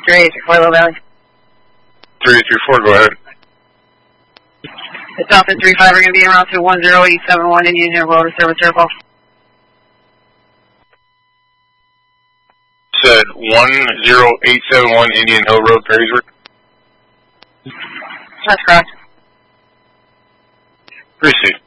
3834 Low Valley. 3834, go ahead. The Delta 35 are going to be en route to 10871 Indian Hill Road, service circle. Said 10871 Indian Hill Road, Perrysburg. That's correct. Proceed.